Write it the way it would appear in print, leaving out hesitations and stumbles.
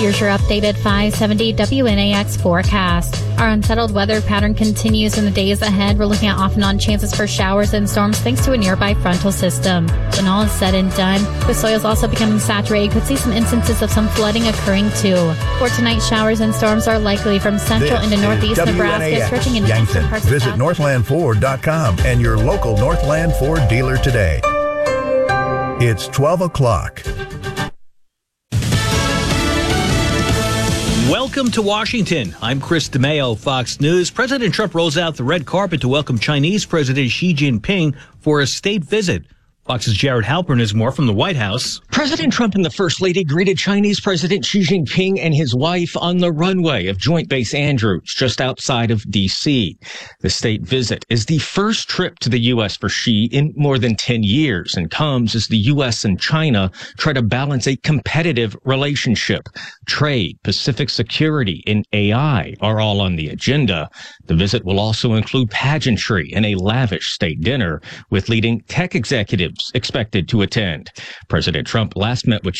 Here's your updated 570 WNAX forecast. Our unsettled weather pattern continues in the days ahead. We're looking at off and on chances for showers and storms thanks to a nearby frontal system. When all is said and done, the soil is also becoming saturated. You could see some instances of some flooding occurring too. For tonight, showers and storms are likely from central into northeast Nebraska, stretching into eastern parts of Visit NorthlandFord.com and your local Northland Ford dealer today. It's 12 o'clock. Welcome to Washington. I'm Chris DeMeo, Fox News. President Trump rolls out the red carpet to welcome Chinese President Xi Jinping for a state visit. Fox's Jared Halpern has more from the White House. President Trump and the First Lady greeted Chinese President Xi Jinping and his wife on the runway of Joint Base Andrews, just outside of D.C. The state visit is the first trip to the U.S. for Xi in more than 10 years and comes as the U.S. and China try to balance a competitive relationship. Trade, Pacific security, and AI are all on the agenda. The visit will also include pageantry and a lavish state dinner with leading tech executives expected to attend. President Trump last met with